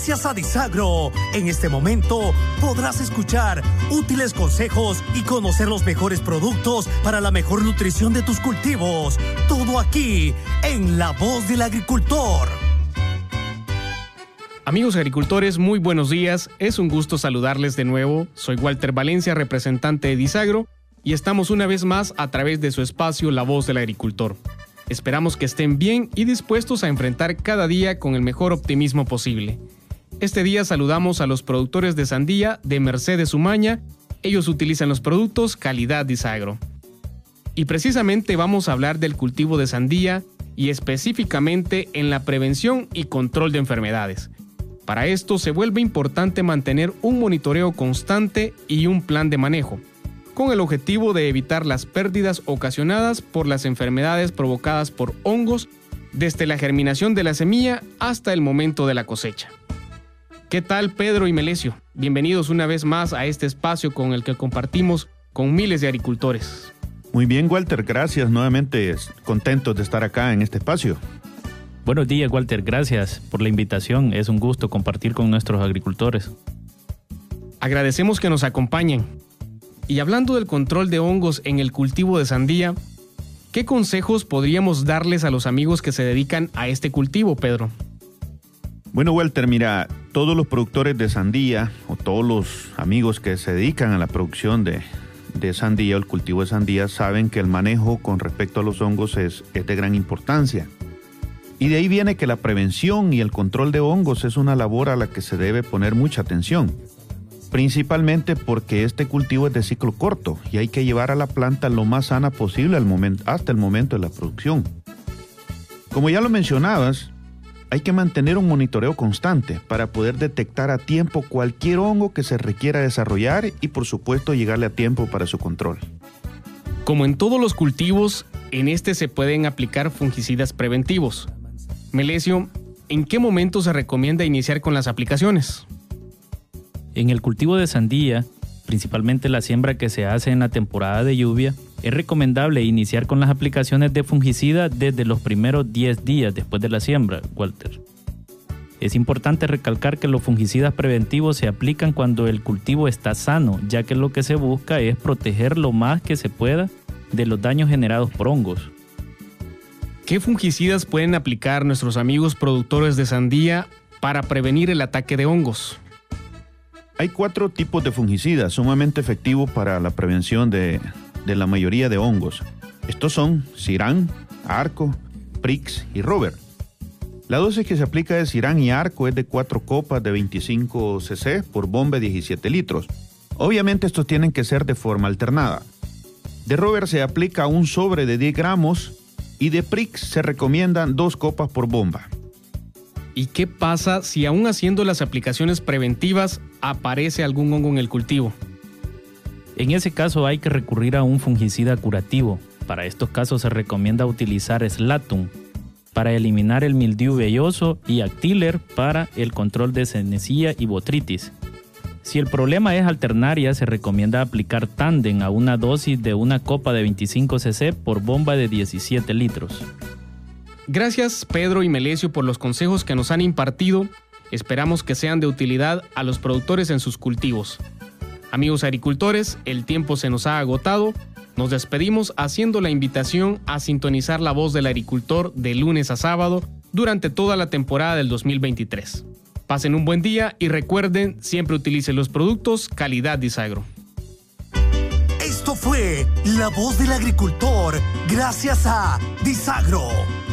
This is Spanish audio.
Gracias a Disagro, en este momento podrás escuchar útiles consejos y conocer los mejores productos para la mejor nutrición de tus cultivos. Todo aquí, en La Voz del Agricultor. Amigos agricultores, muy buenos días. Es un gusto saludarles de nuevo. Soy Walter Valencia, representante de Disagro, y estamos una vez más a través de su espacio La Voz del Agricultor. Esperamos que estén bien y dispuestos a enfrentar cada día con el mejor optimismo posible. Este día saludamos a los productores de sandía de Mercedes Umaña. Ellos utilizan los productos Calidad Disagro. Y precisamente vamos a hablar del cultivo de sandía y específicamente en la prevención y control de enfermedades. Para esto se vuelve importante mantener un monitoreo constante y un plan de manejo, con el objetivo de evitar las pérdidas ocasionadas por las enfermedades provocadas por hongos desde la germinación de la semilla hasta el momento de la cosecha. ¿Qué tal, Pedro y Melesio? Bienvenidos una vez más a este espacio con el que compartimos con miles de agricultores. Muy bien, Walter, gracias. Nuevamente contentos de estar acá en este espacio. Buenos días, Walter, gracias por la invitación. Es un gusto compartir con nuestros agricultores. Agradecemos que nos acompañen. Y hablando del control de hongos en el cultivo de sandía, ¿qué consejos podríamos darles a los amigos que se dedican a este cultivo, Pedro? Bueno, Walter, mira, todos los productores de sandía o todos los amigos que se dedican a la producción de sandía o el cultivo de sandía saben que el manejo con respecto a los hongos es de gran importancia. Y de ahí viene que la prevención y el control de hongos es una labor a la que se debe poner mucha atención. Principalmente porque este cultivo es de ciclo corto y hay que llevar a la planta lo más sana posible hasta el momento de la producción. Como ya lo mencionabas, hay que mantener un monitoreo constante para poder detectar a tiempo cualquier hongo que se requiera desarrollar y por supuesto llegarle a tiempo para su control. Como en todos los cultivos, en este se pueden aplicar fungicidas preventivos. Melesio, ¿en qué momento se recomienda iniciar con las aplicaciones? En el cultivo de sandía, principalmente la siembra que se hace en la temporada de lluvia, es recomendable iniciar con las aplicaciones de fungicida desde los primeros 10 días después de la siembra, Walter. Es importante recalcar que los fungicidas preventivos se aplican cuando el cultivo está sano, ya que lo que se busca es proteger lo más que se pueda de los daños generados por hongos. ¿Qué fungicidas pueden aplicar nuestros amigos productores de sandía para prevenir el ataque de hongos? Hay 4 tipos de fungicidas sumamente efectivos para la prevención de la mayoría de hongos. Estos son Ciran, Arco, Prix y Rover. La dosis que se aplica de Ciran y Arco es de 4 copas de 25 cc por bomba de 17 litros. Obviamente estos tienen que ser de forma alternada. De Rover se aplica un sobre de 10 gramos y de Prix se recomiendan 2 copas por bomba. ¿Y qué pasa si aún haciendo las aplicaciones preventivas aparece algún hongo en el cultivo? En ese caso hay que recurrir a un fungicida curativo. Para estos casos se recomienda utilizar Slatum para eliminar el mildiu velloso y Actiller para el control de senescía y botrytis. Si el problema es alternaria, se recomienda aplicar Tandem a una dosis de 1 copa de 25 cc por bomba de 17 litros. Gracias, Pedro y Melesio, por los consejos que nos han impartido. Esperamos que sean de utilidad a los productores en sus cultivos. Amigos agricultores, el tiempo se nos ha agotado. Nos despedimos haciendo la invitación a sintonizar La Voz del Agricultor de lunes a sábado durante toda la temporada del 2023. Pasen un buen día y recuerden, siempre utilicen los productos Calidad Disagro. Esto fue La Voz del Agricultor, gracias a Disagro.